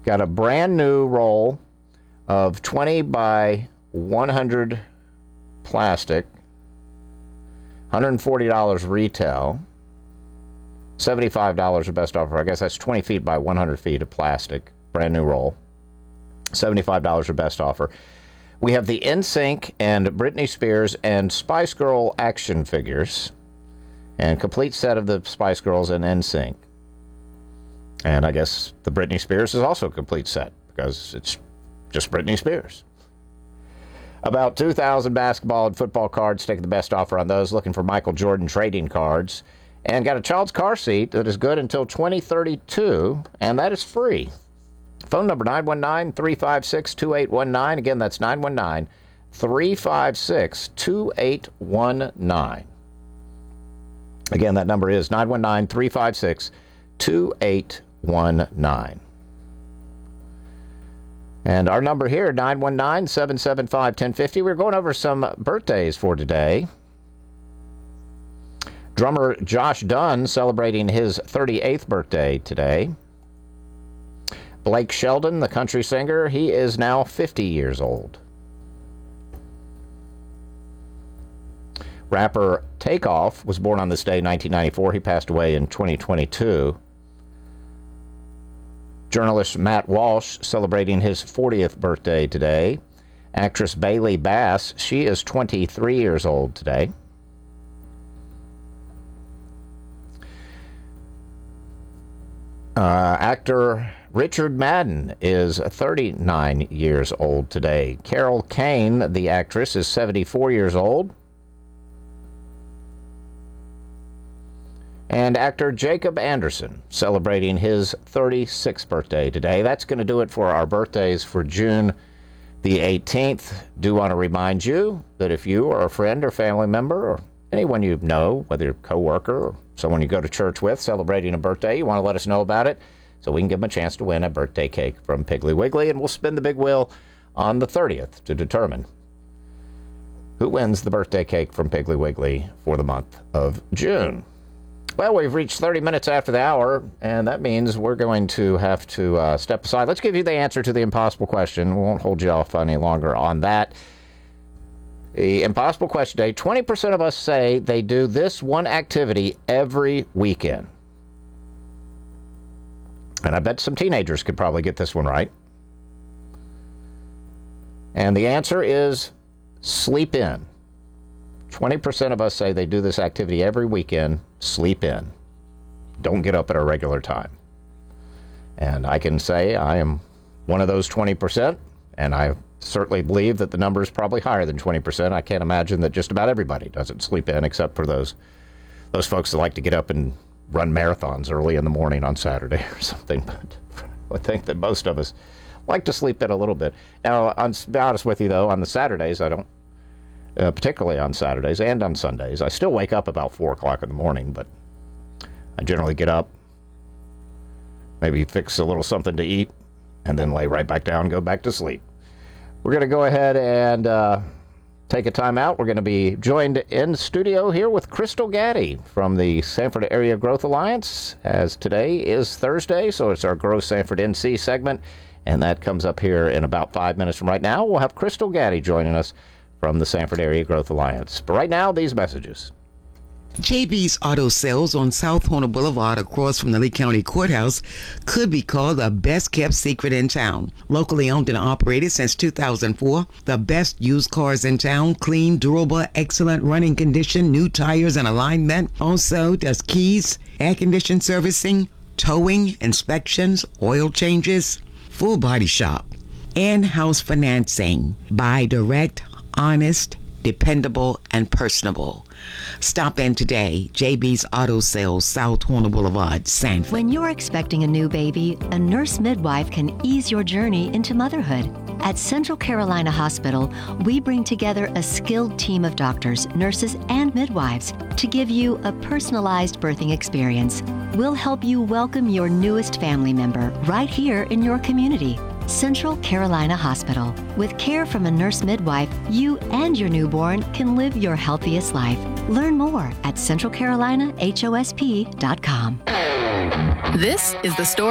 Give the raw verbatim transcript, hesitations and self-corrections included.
Got a brand new roll of twenty by one hundred plastic, one hundred forty dollars retail, seventy-five dollars the best offer. I guess that's twenty feet by one hundred feet of plastic, brand new roll, seventy-five dollars the best offer. We have the N Sync and Britney Spears and Spice Girl action figures, and complete set of the Spice Girls and N Sync. And I guess the Britney Spears is also a complete set because it's just Britney Spears. About two thousand basketball and football cards, taking the best offer on those. Looking for Michael Jordan trading cards. And got a child's car seat that is good until twenty thirty-two, and that is free. Phone number nine one nine, three five six, two eight one nine. Again, that's nine one nine, three five six, two eight one nine. Again, that number is nine one nine, three five six, two eight one nine. And our number here, nine one nine, seven seven five, one oh five oh. We're going over some birthdays for today. Drummer Josh Dunn celebrating his thirty-eighth birthday today. Blake Shelton, the country singer, he is now fifty years old. Rapper Takeoff was born on this day in nineteen ninety-four. He passed away in twenty twenty-two. Journalist Matt Walsh celebrating his fortieth birthday today. Actress Bailey Bass, she is twenty-three years old today. Uh, actor Richard Madden is thirty-nine years old today. Carol Kane, the actress, is seventy-four years old. And actor Jacob Anderson celebrating his thirty-sixth birthday today. That's going to do it for our birthdays for June the eighteenth. Do want to remind you that if you or a friend or family member or anyone you know, whether you're a coworker or someone you go to church with, celebrating a birthday, you want to let us know about it so we can give them a chance to win a birthday cake from Piggly Wiggly, and we'll spin the big wheel on the thirtieth to determine who wins the birthday cake from Piggly Wiggly for the month of June. Well, we've reached thirty minutes after the hour, and that means we're going to have to uh, step aside. Let's give you the answer to the impossible question. We won't hold you off any longer on that. The impossible question today, twenty percent of us say they do this one activity every weekend. And I bet some teenagers could probably get this one right. And the answer is sleep in. twenty percent of us say they do this activity every weekend, sleep in. Don't get up at a regular time. And I can say I am one of those twenty percent, and I certainly believe that the number is probably higher than twenty percent. I can't imagine that just about everybody doesn't sleep in, except for those those folks that like to get up and run marathons early in the morning on Saturday or something. But I think that most of us like to sleep in a little bit. Now, on, to be honest with you, though, on the Saturdays, I don't, uh, particularly on Saturdays and on Sundays, I still wake up about four o'clock in the morning, but I generally get up, maybe fix a little something to eat, and then lay right back down and go back to sleep. We're going to go ahead and uh, take a time out. We're going to be joined in studio here with Crystal Gaddy from the Sanford Area Growth Alliance, as today is Thursday, so it's our Grow Sanford N C segment, and that comes up here in about five minutes from right now. We'll have Crystal Gaddy joining us from the Sanford Area Growth Alliance. But right now, these messages. J B's Auto Sales on South Horner Boulevard across from the Lee County Courthouse could be called the best kept secret in town. Locally owned and operated since two thousand four, the best used cars in town, clean, durable, excellent running condition, new tires and alignment. Also does keys, air condition servicing, towing, inspections, oil changes, full body shop, in-house financing. Buy direct, honest, dependable, and personable. Stop in today. J B's Auto Sales, South Horner Boulevard, Sanford. When you're expecting a new baby, a nurse midwife can ease your journey into motherhood. At Central Carolina Hospital, we bring together a skilled team of doctors, nurses, and midwives to give you a personalized birthing experience. We'll help you welcome your newest family member right here in your community. Central Carolina Hospital. With care from a nurse midwife, you and your newborn can live your healthiest life. Learn more at central carolina hosp dot com. This is the story.